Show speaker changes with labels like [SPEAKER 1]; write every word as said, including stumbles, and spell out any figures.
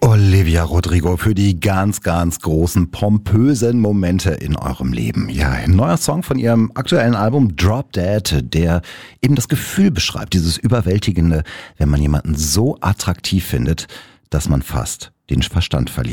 [SPEAKER 1] Olivia Rodrigo für die ganz, ganz großen, pompösen Momente in eurem Leben. Ja, ein neuer Song von ihrem aktuellen Album Drop Dead, der eben das Gefühl beschreibt, dieses Überwältigende, wenn man jemanden so attraktiv findet, dass man fast den Verstand verliert.